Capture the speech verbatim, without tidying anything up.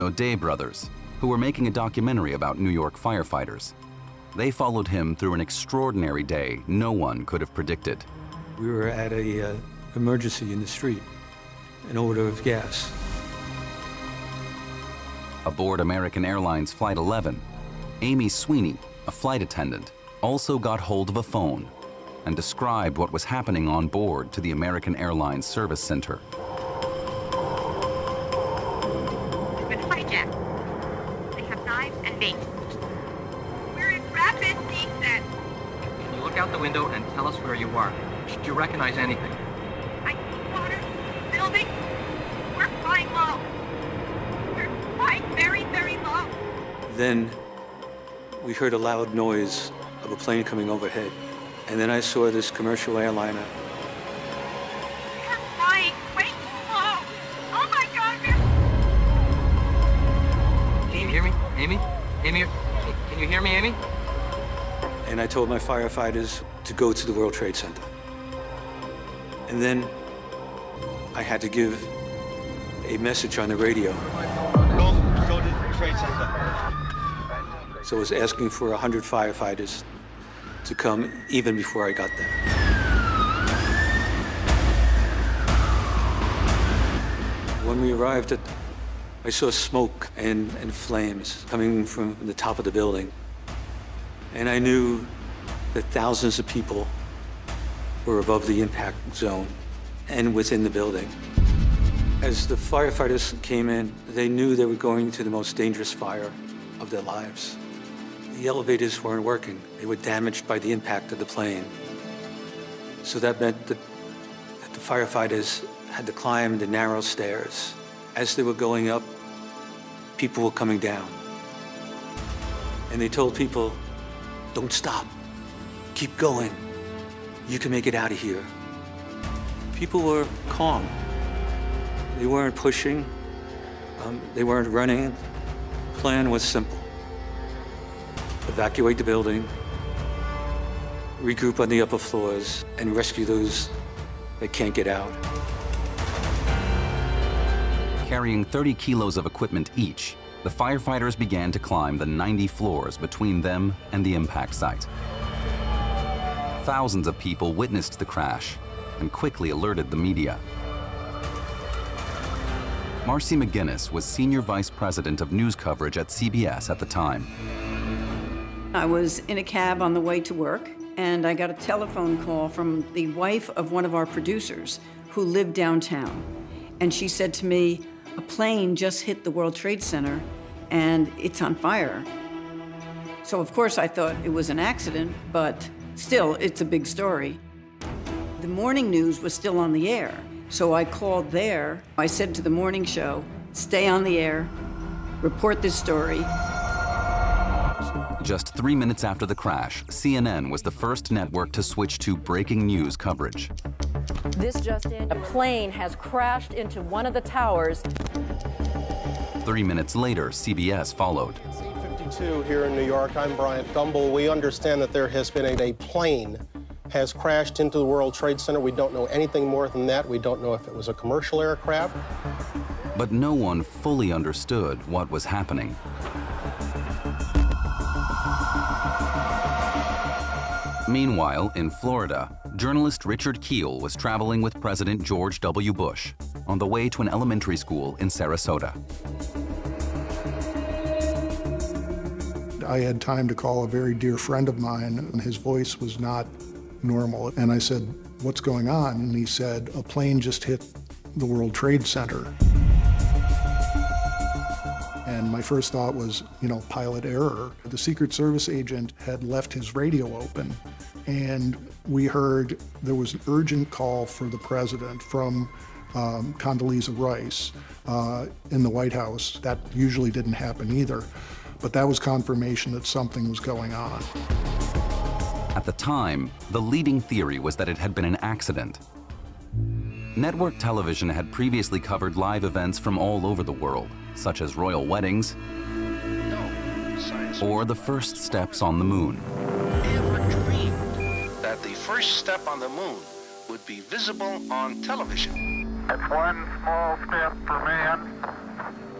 O'Day brothers, who were making a documentary about New York firefighters. They followed him through an extraordinary day no one could have predicted. We were at a uh, emergency in the street, an odor of gas. Aboard American Airlines Flight eleven, Amy Sweeney, a flight attendant, also got hold of a phone and described what was happening on board to the American Airlines Service Center. It's been hijacked. They have knives and bait. We're in rapid descent. Can you look out the window and tell us where you are? Do you recognize anything? I see water, buildings. We're flying low. We're flying very, very low. Then we heard a loud noise of a plane coming overhead. And then I saw this commercial airliner. We're flying way too low. Oh my God, we're... Can you hear me? Amy? Amy, can you hear me, Amy? And I told my firefighters to go to the World Trade Center. And then I had to give a message on the radio. Go, go to the Trade Center. So I was asking for one hundred firefighters to come even before I got there. When we arrived, at, I saw smoke and, and flames coming from the top of the building. And I knew that thousands of people were above the impact zone and within the building. As the firefighters came in, they knew they were going to the most dangerous fire of their lives. The elevators weren't working. They were damaged by the impact of the plane. So that meant that, that the firefighters had to climb the narrow stairs. As they were going up, people were coming down. And they told people, don't stop, keep going. You can make it out of here. People were calm. They weren't pushing, um, they weren't running. The plan was simple. Evacuate the building, regroup on the upper floors, and rescue those that can't get out. Carrying thirty kilos of equipment each, the firefighters began to climb the ninety floors between them and the impact site. Thousands of people witnessed the crash and quickly alerted the media. Marcy McGinnis was Senior Vice President of News Coverage at C B S at the time. I was in a cab on the way to work, and I got a telephone call from the wife of one of our producers who lived downtown. And she said to me, a plane just hit the World Trade Center, and it's on fire. So of course I thought it was an accident, but still, it's a big story. The morning news was still on the air, so I called there. I said to the morning show, stay on the air, report this story. Just three minutes after the crash, C N N was the first network to switch to breaking news coverage. This just in, a plane has crashed into one of the towers. Three minutes later, C B S followed. It's eight fifty-two here in New York. I'm Bryant Gumbel. We understand that there has been a, a plane has crashed into the World Trade Center. We don't know anything more than that. We don't know if it was a commercial aircraft. But no one fully understood what was happening. Meanwhile, in Florida, journalist Richard Keel was traveling with President George W. Bush on the way to an elementary school in Sarasota. I had time to call a very dear friend of mine, and his voice was not normal. And I said, what's going on? And he said, a plane just hit the World Trade Center. And my first thought was, you know, pilot error. The Secret Service agent had left his radio open, and we heard there was an urgent call for the president from um, Condoleezza Rice uh, in the White House. That usually didn't happen either, but that was confirmation that something was going on. At the time, the leading theory was that it had been an accident. Network television had previously covered live events from all over the world, such as royal weddings or the first steps on the moon. Never dreamed that the first step on the moon would be visible on television. It's one small step for man,